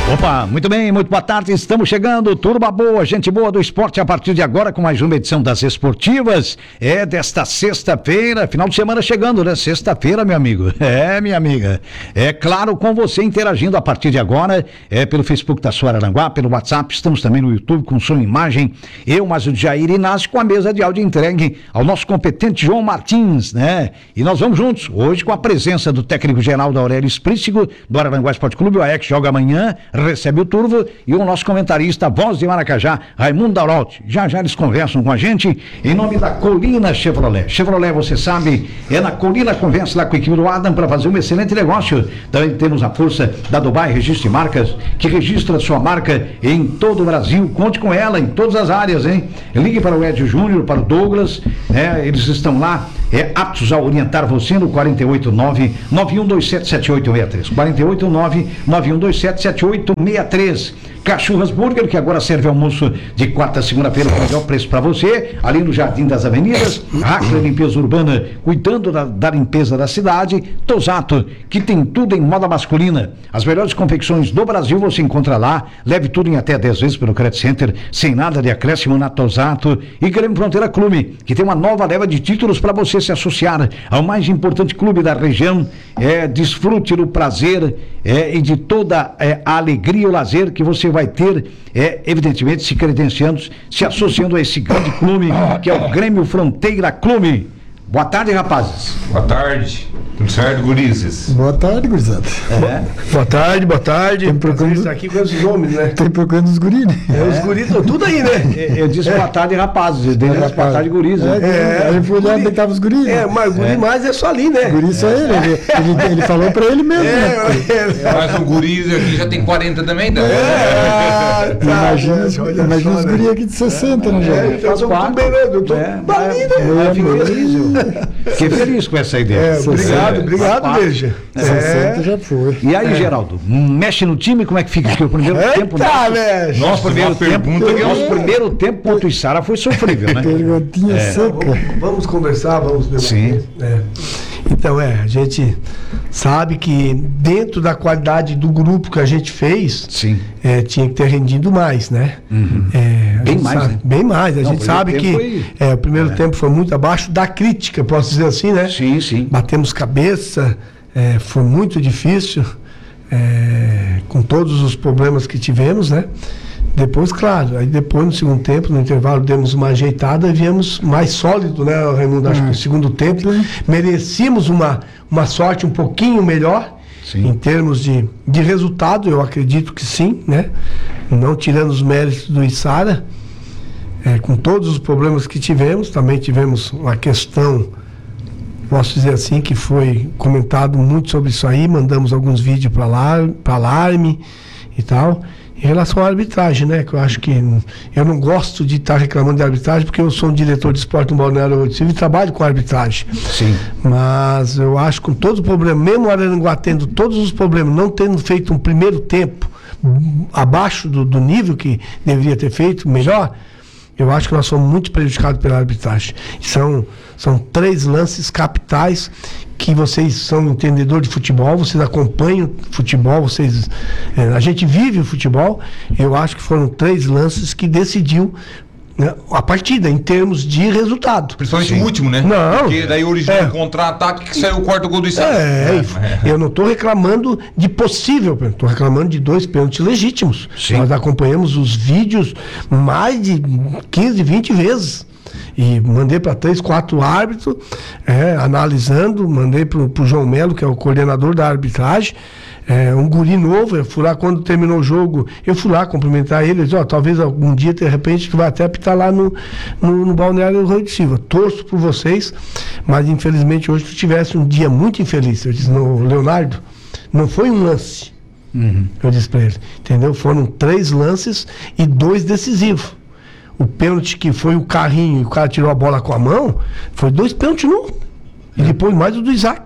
Opa, muito bem, muito boa tarde, estamos chegando, turma boa, gente boa do esporte a partir de agora com mais uma edição das esportivas, desta sexta-feira, final de semana chegando, né, sexta-feira, meu amigo, minha amiga, claro, com você interagindo a partir de agora, pelo Facebook da sua Araranguá, pelo WhatsApp, estamos também no YouTube com som e imagem, eu, mais o Jair Inácio, com a mesa de áudio entregue ao nosso competente João Martins, né, e nós vamos juntos, hoje com a presença do técnico geral da Aurélio Esprícigo, do Araranguá Esporte Clube, o AEX joga amanhã, recebe o Turvo e o nosso comentarista, voz de Maracajá, Raimundo Dauraut. Já eles conversam com a gente em nome da Colina Chevrolet. Chevrolet, você sabe, na Colina, conversa lá com a equipe do Adam para fazer um excelente negócio. Também temos a força da Dubai Registro de Marcas, que registra sua marca em todo o Brasil. Conte com ela em todas as áreas, hein? Ligue para o Edio Júnior, para o Douglas, eles estão lá, aptos a orientar você no 489-9127-7863. 489-9127-7863. Cachorras Burger, que agora serve almoço de quarta a segunda-feira com o melhor preço para você, ali no Jardim das Avenidas. Hackler Limpeza Urbana, cuidando da limpeza da cidade. Tosato, que tem tudo em moda masculina. As melhores confecções do Brasil você encontra lá. Leve tudo em até 10 vezes pelo Credit Center, sem nada de acréscimo na Tosato. E Grêmio Fronteira Clube, que tem uma nova leva de títulos para você se associar ao mais importante clube da região. Desfrute do prazer e de toda a alegria e o lazer que você vai ter, evidentemente, se credenciando, se associando a esse grande clube, que é o Grêmio Fronteira Clube. Boa tarde, rapazes. Boa tarde. Tudo certo, gurizes? Boa tarde, gurizada. Boa tarde. Tem procurando... Está aqui com esses homens, né? Tem procurando os guris, né? Os guris estão tudo aí, né? Eu disse boa tarde, rapazes. Eu disse boa tarde, guris. Aí eu fui olhar onde estavam os guris. Mas guri mais é só ali, né? Guri só ele. Ele falou pra ele mesmo, né? Mas o guris aqui já tem 40 também, né? Imagina os guris aqui de 60, né, Jair? Faz um quarto. Eu tô Fiquei feliz com essa ideia. Obrigado, Veja. 60 já foi. E aí, Geraldo, mexe no time, como é que fica? Porque o primeiro tempo... Nosso primeiro tempo contra o Içara foi sofrível, né? Perguntinha seca. Vamos conversar, vamos debater. Sim. Então, a gente sabe que dentro da qualidade do grupo que a gente fez, sim, tinha que ter rendido mais, né? Uhum. Bem mais, né? Bem mais. A gente sabe que o primeiro tempo foi muito abaixo da crítica, posso dizer assim, né? Sim, sim. Batemos cabeça, foi muito difícil, com todos os problemas que tivemos, né? Depois, claro, aí depois no segundo tempo, no intervalo, demos uma ajeitada e viemos mais sólido, né, Raimundo? Acho que no segundo tempo merecíamos uma sorte um pouquinho melhor, sim, em termos de resultado, eu acredito que sim, né? Não tirando os méritos do Içara, com todos os problemas que tivemos, também tivemos uma questão, posso dizer assim, que foi comentado muito sobre isso aí, mandamos alguns vídeos para Alarme e tal. Em relação à arbitragem, né? Que eu acho que eu não gosto de estar reclamando de arbitragem, porque eu sou um diretor de esporte no Balneário Ouro Silva e trabalho com arbitragem. Sim. Mas eu acho que com todo o problema, mesmo o Araranguá tendo todos os problemas, não tendo feito um primeiro tempo abaixo do nível que deveria ter feito, melhor, eu acho que nós somos muito prejudicados pela arbitragem. São 3 lances capitais que vocês são entendedores de futebol, vocês acompanham futebol, a gente vive o futebol. Eu acho que foram 3 lances que decidiu, né, a partida, em termos de resultado. Principalmente o último, né? Não. Porque daí originou um contra-ataque que saiu o quarto gol do Içara. Eu não estou reclamando de possível, estou reclamando de 2 pênaltis legítimos. Sim. Nós acompanhamos os vídeos mais de 15, 20 vezes. E mandei para 3, 4 árbitros, analisando, mandei para o João Melo, que é o coordenador da arbitragem, um guri novo. Eu fui lá, quando terminou o jogo, eu fui lá cumprimentar ele, disse, talvez algum dia, de repente, que vai até apitar lá no Balneário Rui de Silva. Torço por vocês, mas infelizmente hoje tu tivesse um dia muito infeliz. Eu disse, Leonardo, não foi um lance. Uhum. Eu disse para ele, entendeu? Foram 3 lances e 2 decisivos. O pênalti que foi o carrinho e o cara tirou a bola com a mão, foi 2 pênaltis num. E depois mais o do Isaac.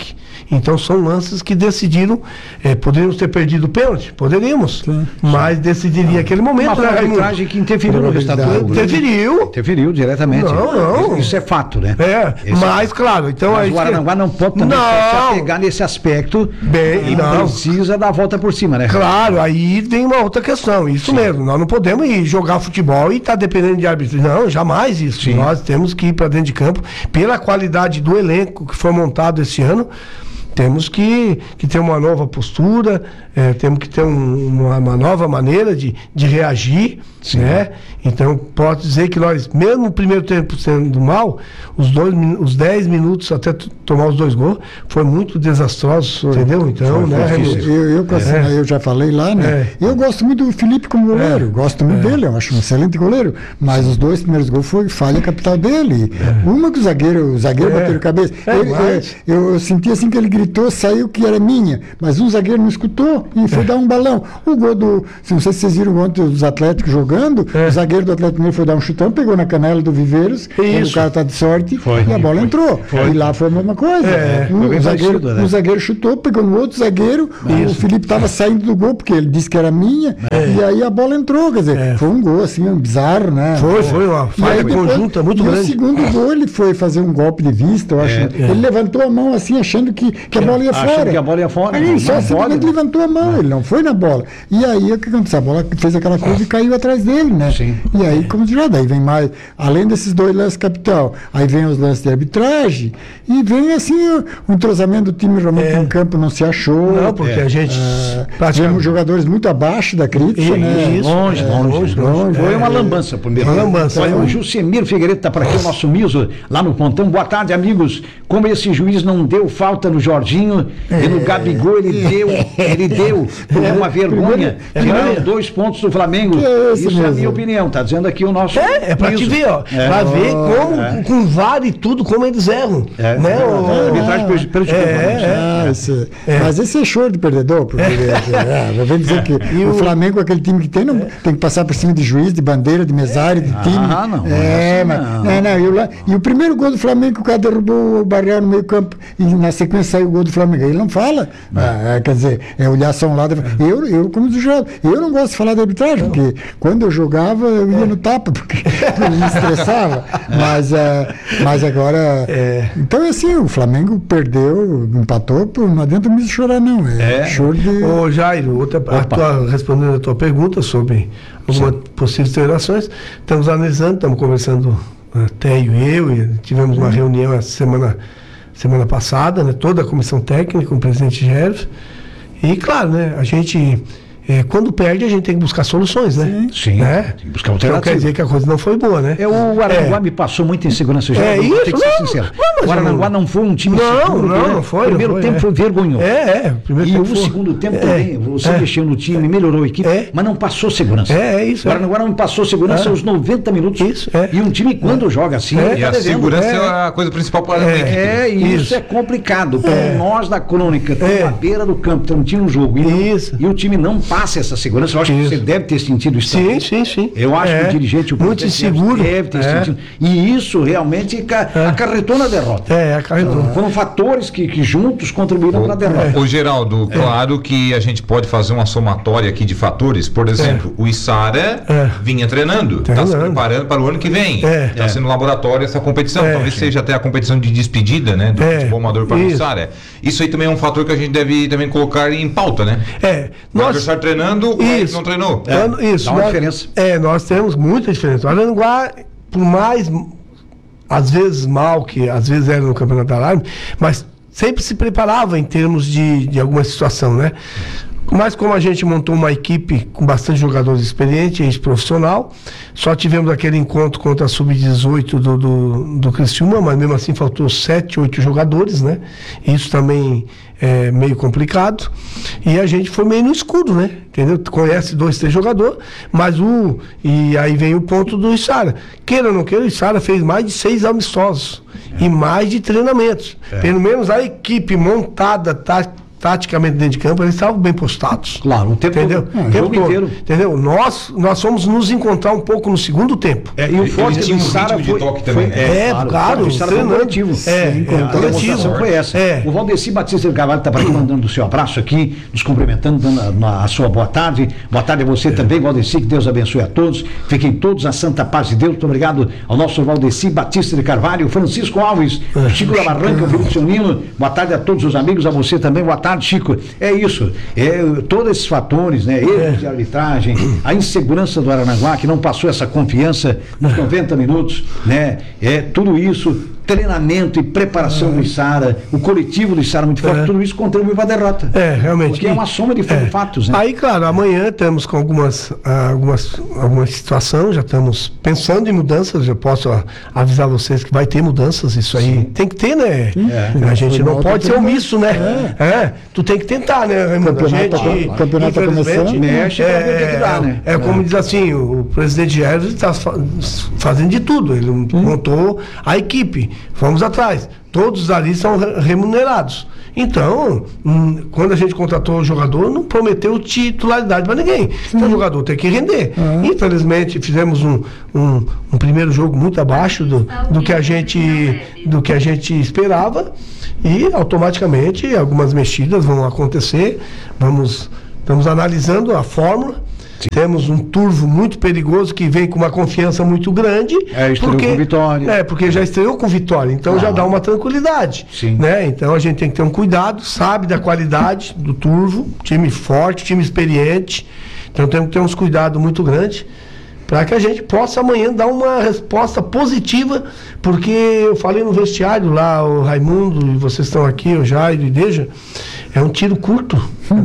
Então são lances que decidiram, poderíamos ter perdido o pênalti, poderíamos, mas decidiria aquele momento, Uma arbitragem que interferiu no resultado do jogo. Interferiu diretamente. Não. Isso é fato, né? Mas claro, então mas o Araranguá não pode também se apegar nesse aspecto e precisa dar a volta por cima, né? Claro, aí vem uma outra questão, isso mesmo, nós não podemos ir jogar futebol e estar dependendo de árbitro, não, jamais isso. Sim. Nós temos que ir para dentro de campo, pela qualidade do elenco que foi montado esse ano, temos que ter uma nova postura, temos que ter uma nova maneira de reagir, né? Então, posso dizer que nós, mesmo o primeiro tempo sendo mal, os 10 minutos até tomar os 2 gols, foi muito desastroso, entendeu? Então, eu já falei lá, né? Eu gosto muito do Felipe como goleiro, gosto muito dele, eu acho um excelente goleiro, mas os 2 primeiros gols foi falha capital dele. Uma que o zagueiro bateu a cabeça. Eu senti assim que ele gritou, saiu que era minha, mas um zagueiro não escutou e foi dar um balão. O gol não sei se vocês viram ontem os Atléticos jogando, o zagueiro do Atlético Mineiro foi dar um chutão, pegou na canela do Viveiros, o cara tá de sorte e a bola entrou. E lá foi a mesma coisa. O zagueiro chutou, pegou no outro zagueiro, o Felipe estava saindo do gol, porque ele disse que era minha, e aí a bola entrou, quer dizer, foi um gol assim, bizarro, né? Foi uma falha conjunta muito grande. No segundo gol ele foi fazer um golpe de vista, eu acho. Ele levantou a mão assim, achando que a bola ia fora. Achando que a bola ia fora. Aí ele só simplesmente levantou a mão, ele não foi na bola. E aí o que aconteceu? A bola fez aquela curva e caiu atrás dele, né? Sim. E aí, como já daí vem mais, além desses 2 lances capital, aí vem os lances de arbitragem e vem assim o entrosamento do time realmente no campo não se achou. Não, porque a gente tivemos jogadores muito abaixo da crítica, né? Longe. Foi uma lambança primeiro. Uma lambança. Olha, o Jusemiro Figueiredo está por aqui, o nosso Miso, lá no Pontão. Boa tarde, amigos. Como esse juiz não deu falta no Jorginho e no Gabigol, ele deu por uma vergonha, tirando 2 pontos do Flamengo. Isso é a minha opinião, tá dizendo aqui o nosso. Pra te ver, ó. Pra ver como, com VAR e tudo, como eles erram. Né? A arbitragem prejudicou. Mas esse é choro de perdedor, porque vem dizer que o Flamengo, aquele time que tem, tem que passar por cima de juiz, de bandeira, de mesário, de time. E o primeiro gol do Flamengo, o cara derrubou o Barreal no meio campo e na sequência saiu o gol do Flamengo. Ele não fala. Quer dizer, olhar só um lado. Eu como jogado, eu não gosto de falar de arbitragem, porque quando eu jogava, eu ia no tapa, porque me estressava. Mas agora. Então, assim, o Flamengo perdeu, empatou, não adianta me chorar, não. Choro de. Ô, Jairo, respondendo a tua pergunta sobre algumas possíveis alterações, estamos analisando, estamos conversando, Théo e eu, e tivemos uma reunião semana passada, né, toda a comissão técnica com o presidente Gerves. E, claro, né, a gente. Quando perde, a gente tem que buscar soluções, né? Sim. Né? Tem que buscar alternativas. Então quer dizer que a coisa não foi boa, né? O Araranguá me passou muita insegurança. Tem que ser sincero. O Araranguá não foi um time seguro. Não foi. O primeiro tempo foi vergonhoso. E o segundo tempo também. Você mexeu no time, melhorou a equipe, mas não passou segurança. Isso. O Araranguá não passou segurança aos 90 minutos. Isso. E um time, quando joga assim... E a segurança é a coisa principal para a equipe. Isso é complicado. Nós, da crônica, estamos à beira do campo, transmitindo um jogo. E o time não passa essa segurança. Eu acho que você deve ter sentido isso também. Sim. Eu acho que o dirigente, o muito inseguro, deve ter sentido. E isso realmente acarretou na derrota. Acarretou. Foram fatores que juntos contribuíram para a derrota. Ô Geraldo, claro que a gente pode fazer uma somatória aqui de fatores. Por exemplo, o Içara vinha treinando, está se preparando para o ano que vem. Está sendo laboratório essa competição. Talvez seja até a competição de despedida, né, do futebol amador para o Içara. Isso aí também é um fator que a gente deve também colocar em pauta, né? O adversário treinando, mas não treinou. Dá uma diferença. Nós temos muita diferença. O Araranguá, por mais, às vezes mal, que às vezes era no Campeonato da Alarme, mas sempre se preparava em termos de alguma situação, né? Mas como a gente montou uma equipe com bastante jogadores experientes, ex-profissional, só tivemos aquele encontro contra a Sub-18 do Criciúma, mas mesmo assim faltou 7, 8 jogadores, né? Isso também é meio complicado. E a gente foi meio no escuro, né? Entendeu? Conhece 2, 3 jogadores, mas e aí vem o ponto do Içara. Queira ou não queira, o Içara fez mais de 6 amistosos e mais de treinamentos. Pelo menos a equipe montada está taticamente dentro de campo, eles estavam bem postados. Claro, o tempo entendeu? O tempo inteiro. Entendeu? Nós fomos nos encontrar um pouco no segundo tempo. E o forte do Sara de toque também. Claro, o coletivo. A demonstração foi essa. O Valdeci Batista de Carvalho está para aqui mandando o seu abraço aqui, nos cumprimentando, dando a sua boa tarde. Boa tarde a você também, Valdeci, que Deus abençoe a todos. Fiquem todos na santa paz de Deus. Muito obrigado ao nosso Valdeci Batista de Carvalho, Francisco Alves, Chico da Barranca, o Felipe Nino. Boa tarde a todos os amigos, a você também. Boa tarde, Chico. É isso. Todos esses fatores, né? Erros de arbitragem, a insegurança do Aranaguá, que não passou essa confiança nos 90 minutos, né? Tudo isso, treinamento e preparação do Içara, o coletivo do Içara muito forte, tudo isso contribui para a derrota. Realmente. Porque é uma soma de fatos, né? Aí, claro, amanhã estamos com algumas situações, já estamos pensando em mudanças, eu posso avisar vocês que vai ter mudanças, isso aí tem que ter, né? A gente não pode ser omisso, né? Tu tem que tentar, né, Raimundo? O campeonato está começando. Mexe para ver o que dá, né? Como diz assim, o presidente Gerson está fazendo de tudo, ele montou a equipe, vamos atrás, todos ali são remunerados. Então, quando a gente contratou o jogador, não prometeu titularidade para ninguém. Então o jogador tem que render. Infelizmente, fizemos um primeiro jogo muito abaixo do que a gente esperava, e automaticamente algumas mexidas vão acontecer. Estamos analisando a fórmula. Temos um Turvo muito perigoso que vem com uma confiança muito grande. Estreou com Vitória. Porque já estreou com Vitória, então já dá uma tranquilidade. Sim. Né? Então a gente tem que ter um cuidado, sabe da qualidade do Turvo, time forte, time experiente. Então temos que ter uns cuidados muito grandes para que a gente possa amanhã dar uma resposta positiva, porque eu falei no vestiário lá, o Raimundo, e vocês estão aqui, o Jairo e Deja, é um tiro curto.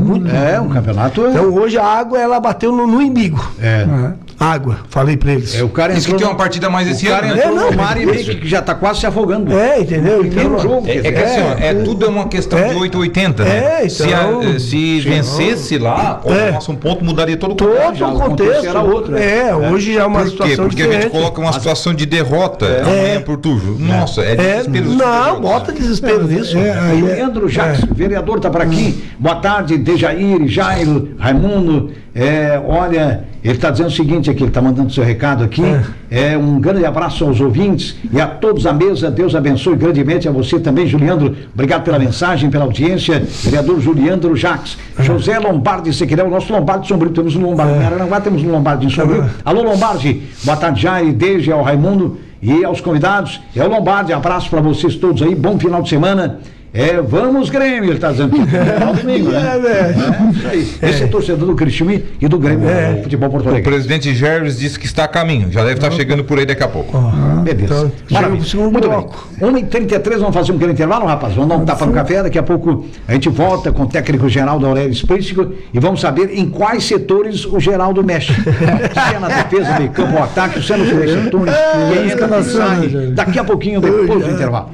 Um campeonato. Então hoje a água ela bateu no umbigo. Água, falei pra eles. O cara entrou que tem uma partida mais esse ano, né? No mar e meio que já tá quase se afogando. Entendeu? Então, jogo. Tudo é uma questão de 880, né? Então, se vencesse lá, o nosso ponto mudaria todo o contexto. Todo o contexto era outro. Hoje já é uma situação Porque a gente coloca uma situação de derrota amanhã por Turvo. Nossa, desespero. Não, bota desespero nisso. Leandro Jacques, vereador, tá por aqui. Boa tarde, Dejair, Jairo, Raimundo. Olha, ele está dizendo o seguinte aqui, ele está mandando seu recado aqui. Um grande abraço aos ouvintes e a todos à mesa. Deus abençoe grandemente a você também, Juliandro. Obrigado pela mensagem, pela audiência. Vereador Juliandro Jacques. José Lombardi, você quer o nosso Lombardi de Sombrio. Temos um Lombardi em Aranaguá, temos um Lombardi em Sombrio. Alô, Lombardi. Boa tarde, Jair, desde ao Raimundo e aos convidados. É o Lombardi, abraço para vocês todos aí. Bom final de semana. Vamos Grêmio, ele está dizendo que é domingo, né? Isso aí. Esse é torcedor do Cristiúma e do Grêmio do futebol português. O presidente Gerves disse que está a caminho, já deve estar chegando por aí daqui a pouco. Beleza. Maravilha. Muito bem. 1h33, vamos fazer um pequeno intervalo, rapaz. Vamos dar um tapa no café, daqui a pouco a gente volta com o técnico-geral da Aurélio Sprístico e vamos saber em quais setores o Geraldo mexe. Se é na defesa, meio campo, o ataque, se é nos três setores, e aí entra sai. Daqui a pouquinho, depois do intervalo.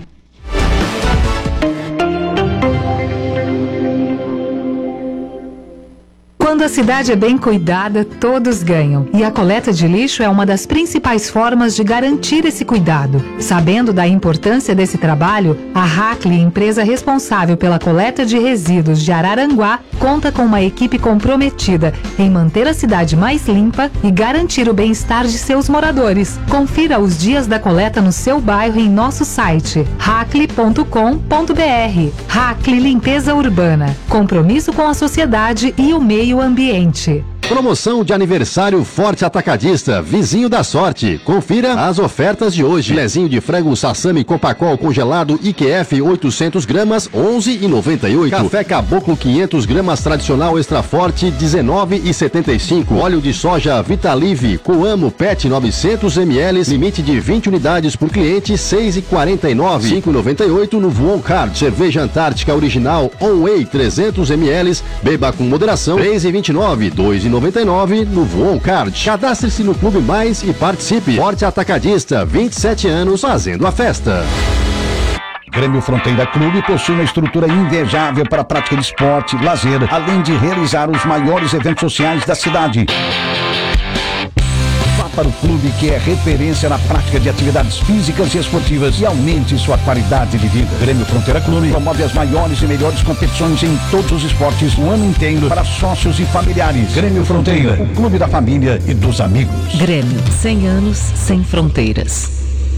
Quando a cidade é bem cuidada, todos ganham. E a coleta de lixo é uma das principais formas de garantir esse cuidado. Sabendo da importância desse trabalho, a Hackley, empresa responsável pela coleta de resíduos de Araranguá, conta com uma equipe comprometida em manter a cidade mais limpa e garantir o bem-estar de seus moradores. Confira os dias da coleta no seu bairro em nosso site hackley.com.br. Hackley Limpeza Urbana. Compromisso com a sociedade e o meio ambiente. Promoção de aniversário Forte Atacadista, vizinho da sorte. Confira as ofertas de hoje. Filezinho de frango Sassami Copacol congelado IQF 800 gramas, 11,98. Café Caboclo 500 gramas tradicional extra forte, 19,75. Óleo de soja Vitalive Coamo PET 900 ml, limite de 20 unidades por cliente, 6,49. 5,98 no Voon Card. Cerveja Antártica Original On Way 300 ml, beba com moderação, 3,29. 2,99 no Voon Card. Cadastre-se no Clube Mais e participe. Forte Atacadista, 27 anos fazendo a festa. Grêmio Fronteira Clube possui uma estrutura invejável para a prática de esporte, lazer, além de realizar os maiores eventos sociais da cidade. para o clube que é referência na prática de atividades físicas e esportivas e aumente sua qualidade de vida. Grêmio Fronteira Clube promove as maiores e melhores competições em todos os esportes o ano inteiro para sócios e familiares. Grêmio Fronteira, o clube da família e dos amigos. Grêmio, 100 anos sem fronteiras.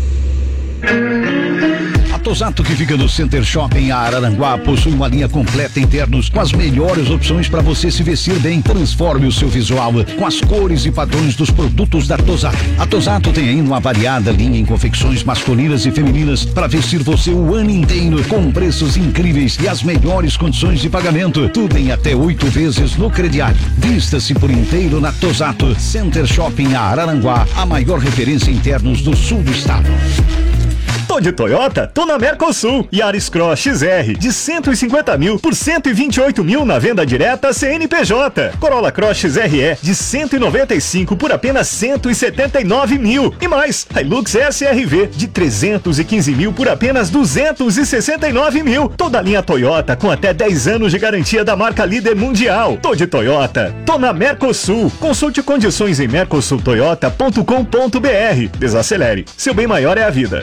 A Tosato, que fica no Center Shopping Araranguá, possui uma linha completa em ternos com as melhores opções para você se vestir bem. Transforme o seu visual com as cores e padrões dos produtos da Tosato. A Tosato tem ainda uma variada linha em confecções masculinas e femininas para vestir você o ano inteiro, com preços incríveis e as melhores condições de pagamento. Tudo em até 8 vezes no crediário. Vista-se por inteiro na Tosato. Center Shopping Araranguá, a maior referência em ternos do sul do estado. Tô de Toyota, tô na Mercosul. Yaris Cross XR de 150 mil por 128 mil na venda direta CNPJ. Corolla Cross XRE de 195 por apenas 179 mil. E mais, Hilux SRV de 315 mil por apenas 269 mil. Toda a linha Toyota com até 10 anos de garantia da marca líder mundial. Tô de Toyota, tô na Mercosul. Consulte condições em mercosultoyota.com.br. Desacelere, seu bem maior é a vida.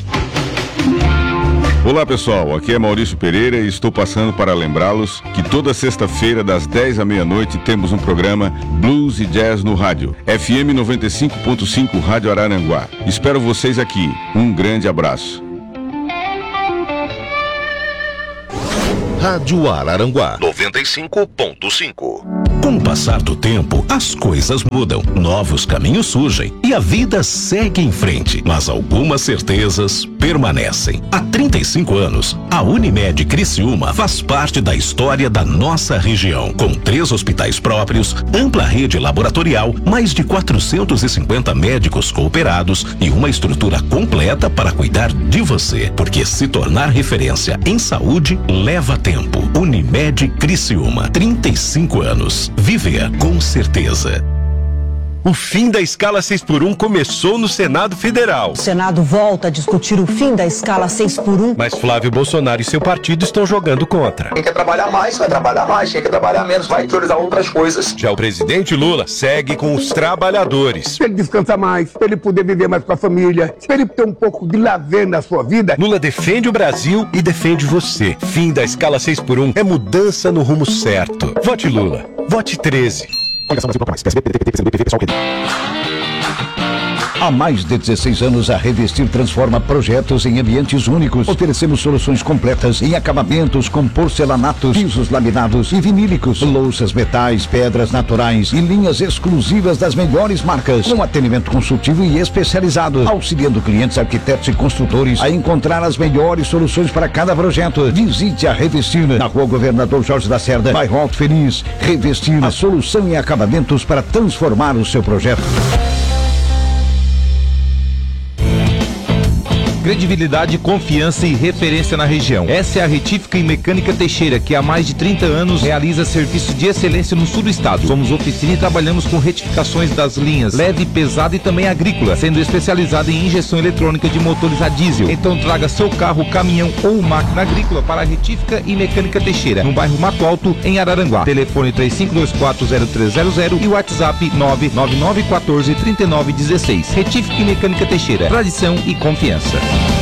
Olá pessoal, aqui é Maurício Pereira e estou passando para lembrá-los que toda sexta-feira das 10 à meia-noite temos um programa Blues e Jazz no rádio, FM 95.5 Rádio Araranguá. Espero vocês aqui. Um grande abraço. Rádio Araranguá 95.5. Com o passar do tempo, as coisas mudam, novos caminhos surgem e a vida segue em frente, mas algumas certezas permanecem. Há 35 anos, a Unimed Criciúma faz parte da história da nossa região, com 3 hospitais próprios, ampla rede laboratorial, mais de 450 médicos cooperados e uma estrutura completa para cuidar de você, porque se tornar referência em saúde leva tempo. Unimed Criciúma, 35 anos. Viver com certeza. O fim da escala 6x1 começou no Senado Federal. O Senado volta a discutir o fim da escala 6x1. Mas Flávio Bolsonaro e seu partido estão jogando contra. Quem quer trabalhar mais, vai trabalhar mais. Quem quer trabalhar menos, vai priorizar outras coisas. Já o presidente Lula segue com os trabalhadores. Pra ele descansar mais, pra ele poder viver mais com a família, pra ele ter um pouco de lazer na sua vida. Lula defende o Brasil e defende você. Fim da escala 6x1 é mudança no rumo certo. Vote Lula. Vote 13. Há mais de 16 anos, a Revestir transforma projetos em ambientes únicos. Oferecemos soluções completas em acabamentos com porcelanatos, pisos laminados e vinílicos, louças, metais, pedras naturais e linhas exclusivas das melhores marcas. Um atendimento consultivo e especializado, auxiliando clientes, arquitetos e construtores a encontrar as melhores soluções para cada projeto. Visite a Revestir na Rua Governador Jorge Lacerda, bairro Alto Feliz. Revestir, a solução em acabamentos para transformar o seu projeto. Credibilidade, confiança e referência na região. Essa é a Retífica e Mecânica Teixeira, que há mais de 30 anos realiza serviço de excelência no sul do estado. Somos oficina e trabalhamos com retificações das linhas leve, pesada e também agrícola, sendo especializada em injeção eletrônica de motores a diesel. Então traga seu carro, caminhão ou máquina agrícola para a Retífica e Mecânica Teixeira, no bairro Mato Alto, em Araranguá. Telefone 35240300 e WhatsApp 999143916. Retífica e Mecânica Teixeira, tradição e confiança.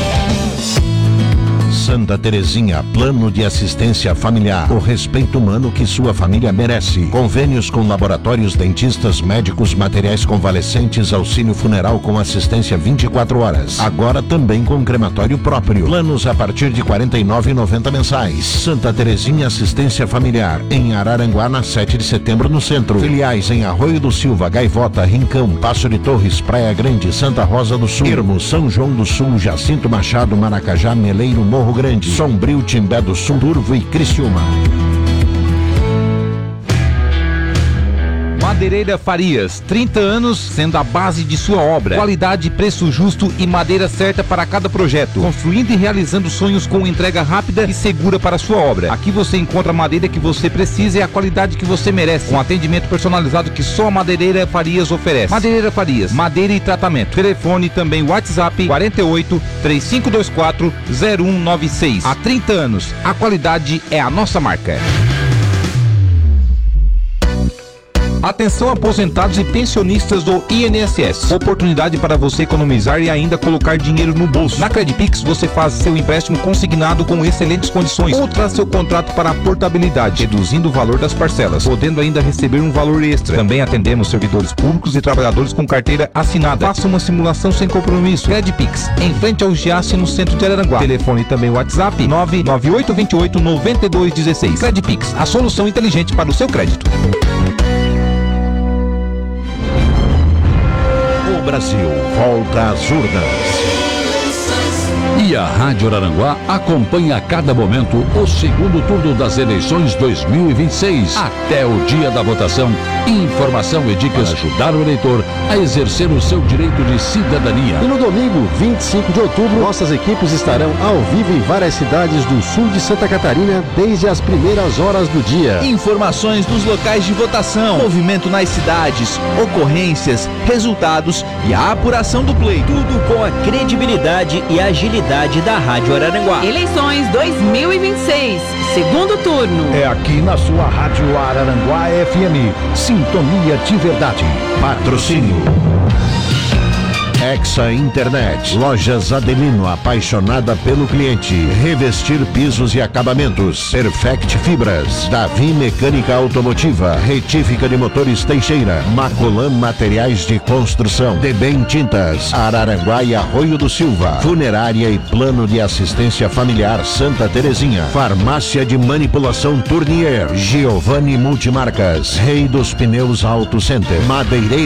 Santa Terezinha, plano de assistência familiar, o respeito humano que sua família merece. Convênios com laboratórios, dentistas, médicos, materiais convalescentes, auxílio funeral com assistência 24 horas. Agora também com crematório próprio. Planos a partir de R$ 49,90 mensais. Santa Terezinha Assistência Familiar, em Araranguá, na 7 de setembro, no centro. Filiais em Arroio do Silva, Gaivota, Rincão, Passo de Torres, Praia Grande, Santa Rosa do Sul, Ermo, São João do Sul, Jacinto Machado, Maracajá, Meleiro, Morro Grande, Sombrio, Timbé do Sul, Turvo e Criciúma. Madeireira Farias, 30 anos sendo a base de sua obra. Qualidade, preço justo e madeira certa para cada projeto. Construindo e realizando sonhos com entrega rápida e segura para sua obra. Aqui você encontra a madeira que você precisa e a qualidade que você merece. Com atendimento personalizado que só a Madeireira Farias oferece. Madeireira Farias, madeira e tratamento. Telefone também WhatsApp 48 3524 0196. Há 30 anos, a qualidade é a nossa marca. Atenção aposentados e pensionistas do INSS. Oportunidade para você economizar e ainda colocar dinheiro no bolso. Na Credipix você faz seu empréstimo consignado com excelentes condições ou traz seu contrato para a portabilidade, reduzindo o valor das parcelas, podendo ainda receber um valor extra. Também atendemos servidores públicos e trabalhadores com carteira assinada. Faça uma simulação sem compromisso. Credipix, em frente ao Giasse, no centro de Araranguá. Telefone também WhatsApp 99828-9216. Credipix, a solução inteligente para o seu crédito. O Brasil volta às urnas. E a Rádio Araranguá acompanha a cada momento o segundo turno das eleições 2026. Até o dia da votação, informação e dicas para ajudar o eleitor a exercer o seu direito de cidadania. E no domingo, 25 de outubro, nossas equipes estarão ao vivo em várias cidades do sul de Santa Catarina desde as primeiras horas do dia. Informações dos locais de votação, movimento nas cidades, ocorrências, resultados e a apuração do pleito. Tudo com a credibilidade e agilidade da Rádio Araranguá. Eleições 2026, segundo turno. É aqui na sua Rádio Araranguá FM. Sintonia de verdade. Patrocínio Exa Internet, Lojas Adelino, apaixonada pelo cliente. Revestir pisos e acabamentos. Perfect Fibras, Davi Mecânica Automotiva, Retífica de Motores Teixeira, Macolan Materiais de Construção, Debem Tintas, Araranguá e Arroio do Silva, Funerária e Plano de Assistência Familiar Santa Terezinha, Farmácia de Manipulação Tournier, Giovanni Multimarcas, Rei dos Pneus Auto Center, Madeireira